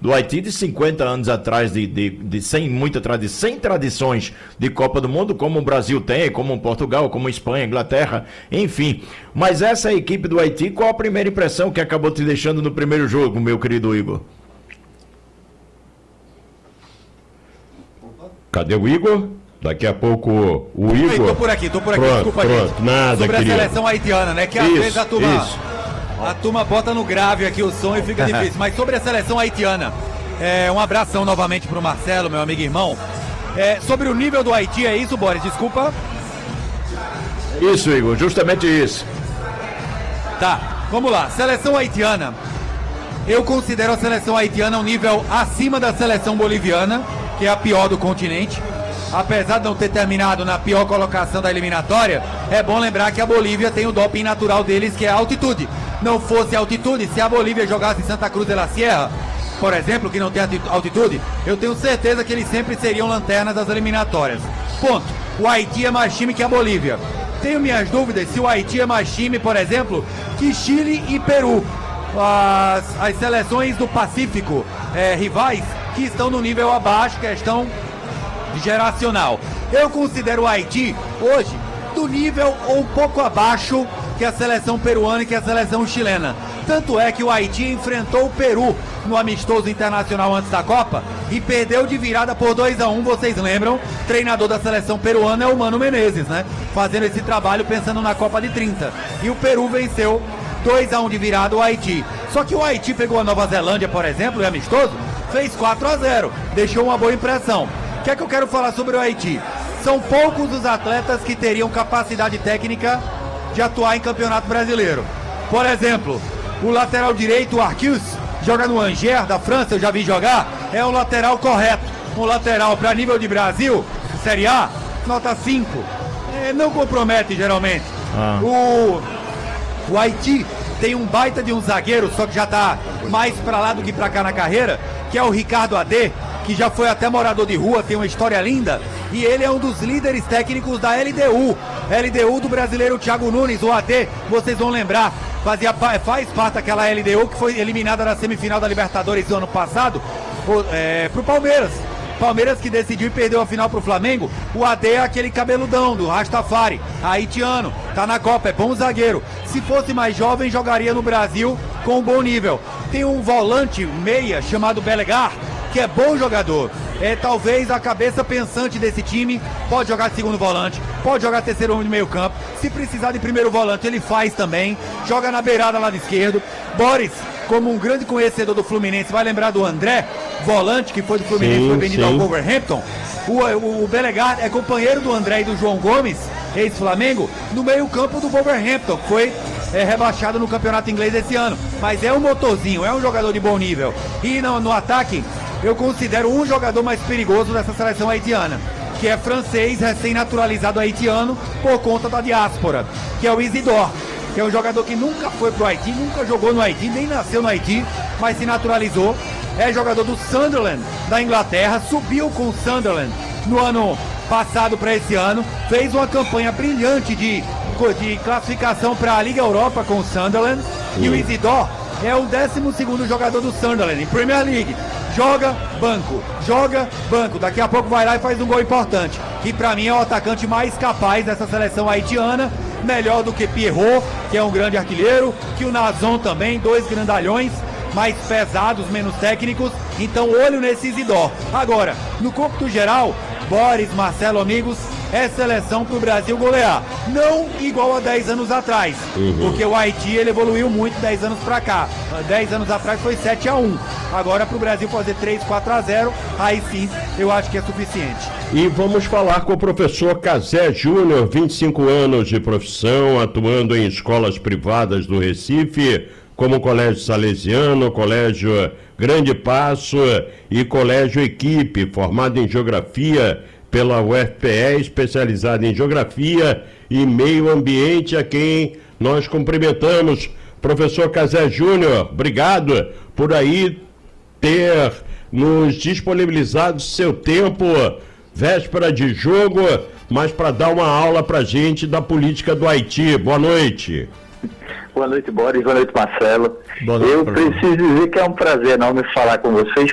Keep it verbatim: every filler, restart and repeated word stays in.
do Haiti de cinquenta anos atrás, de, de, de sem muita tradição, sem tradições de Copa do Mundo, como o Brasil tem, como Portugal, como Espanha, Inglaterra, enfim. Mas essa equipe do Haiti, qual a primeira impressão que acabou te deixando no primeiro jogo, meu querido Igor? Cadê o Igor? Daqui a pouco o Igor... Estou por aqui, estou por aqui, pronto, desculpa, pronto, gente. nada, Sobre querido. a seleção haitiana, né? Que às isso, vezes a turma, isso. a turma bota no grave aqui o som e fica difícil. Mas sobre a seleção haitiana, é, um abração novamente para o Marcelo, meu amigo e irmão. É, sobre o nível do Haiti, é isso, Boris? Desculpa. Isso, Igor, justamente isso. Tá, vamos lá. Seleção haitiana. Eu considero a seleção haitiana um nível acima da seleção boliviana, que é a pior do continente. Apesar de não ter terminado na pior colocação da eliminatória, é bom lembrar que a Bolívia tem o doping natural deles, que é a altitude. Não fosse a altitude, se a Bolívia jogasse em Santa Cruz de la Sierra, por exemplo, que não tem altitude, eu tenho certeza que eles sempre seriam lanternas das eliminatórias. Ponto. O Haiti é mais time que a Bolívia. Tenho minhas dúvidas se o Haiti é mais time, por exemplo, que Chile e Peru. As, as seleções do Pacífico, é, rivais, que estão no nível abaixo, questão geracional. Eu considero o Haiti, hoje, do nível ou um pouco abaixo que a seleção peruana e que a seleção chilena. Tanto é que o Haiti enfrentou o Peru no amistoso internacional antes da Copa e perdeu de virada por dois a um, vocês lembram? Treinador da seleção peruana é o Mano Menezes, né? Fazendo esse trabalho pensando na Copa de trinta. E o Peru venceu dois a um de virada o Haiti. Só que o Haiti pegou a Nova Zelândia, por exemplo, e amistoso, fez quatro a zero. Deixou uma boa impressão. O que é que eu quero falar sobre o Haiti? São poucos os atletas que teriam capacidade técnica de atuar em campeonato brasileiro. Por exemplo, o lateral direito, o Arquus, joga no Angers, da França, eu já vi jogar, é o lateral correto. Um lateral para nível de Brasil, Série A, nota cinco. É, não compromete, geralmente. Ah. O, o Haiti tem um baita de um zagueiro, só que já está mais para lá do que para cá na carreira, que é o Ricardo Adê, que já foi até morador de rua, tem uma história linda, e ele é um dos líderes técnicos da L D U, L D U do brasileiro Thiago Nunes, o A D, vocês vão lembrar, fazia, faz parte daquela L D U que foi eliminada na semifinal da Libertadores do ano passado, é, pro Palmeiras, Palmeiras que decidiu e perdeu a final pro Flamengo. O A D é aquele cabeludão do Rastafari, haitiano, tá na Copa, é bom zagueiro. Se fosse mais jovem, jogaria no Brasil com um bom nível. Tem um volante, meia, chamado Belegar, que é bom jogador, é talvez a cabeça pensante desse time, pode jogar de segundo volante, pode jogar terceiro homem de meio campo, se precisar de primeiro volante ele faz também, joga na beirada lado esquerdo. Boris, como um grande conhecedor do Fluminense, vai lembrar do André, volante que foi do Fluminense, sim, foi vendido sim. ao Wolverhampton. O, o, o Belegar é companheiro do André e do João Gomes, ex-Flamengo, no meio campo do Wolverhampton, que foi é, rebaixado no campeonato inglês esse ano, mas é um motorzinho, é um jogador de bom nível. E no, no ataque, eu considero um jogador mais perigoso dessa seleção haitiana, que é francês, recém-naturalizado haitiano, por conta da diáspora, que é o Isidore, que é um jogador que nunca foi pro Haiti, nunca jogou no Haiti, nem nasceu no Haiti, mas se naturalizou, é jogador do Sunderland, da Inglaterra, subiu com o Sunderland no ano passado para esse ano, fez uma campanha brilhante de, de classificação para a Liga Europa com o Sunderland, uhum. E o Isidore é o décimo segundo jogador do Sunderland em Premier League. Joga, banco, joga, banco. Daqui a pouco vai lá e faz um gol importante. E pra mim é o atacante mais capaz dessa seleção haitiana. Melhor do que Pierrot, que é um grande artilheiro. Que o Nazon também, dois grandalhões. Mais pesados, menos técnicos. Então olho nesse Isidore. Agora, no cômputo geral, Boris, Marcelo, amigos, é seleção pro Brasil golear. Não igual a dez anos atrás. Uhum. Porque o Haiti ele evoluiu muito dez anos pra cá. dez anos atrás foi sete a um. Agora pro Brasil fazer três, quatro a zero, aí sim eu acho que é suficiente. E vamos falar com o professor Cazé Júnior, vinte e cinco anos de profissão, atuando em escolas privadas do Recife, como o Colégio Salesiano, Colégio Grande Passo e Colégio Equipe, formado em Geografia pela U F P E, especializado em Geografia e Meio Ambiente, a quem nós cumprimentamos. Professor Cazé Júnior, obrigado por aí ter nos disponibilizado seu tempo, véspera de jogo, mas para dar uma aula para a gente da política do Haiti. Boa noite. Boa noite, Boris. Boa noite, Marcelo. Boa noite, Eu professor. preciso dizer que é um prazer enorme falar com vocês,